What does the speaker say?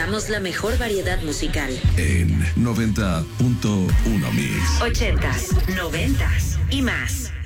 presentamos la mejor variedad musical. En 90.1 Mix. 80s, 90s y más.